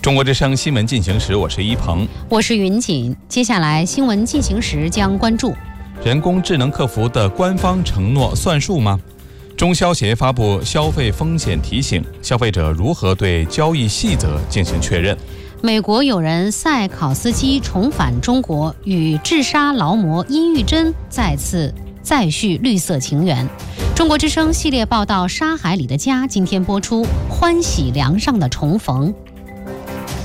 中国之声新闻进行时，我是一鹏， 我是云锦。接下来新闻进行时将关注： 人工智能客服的官方承诺算数吗？中消协发布消费风险提醒，消费者如何对交易细则进行确认？ 美国友人塞考斯基重返中国，与治沙劳模殷玉珍再续绿色情缘。中国之声系列报道《沙海里的家》今天播出，欢喜梁上的重逢。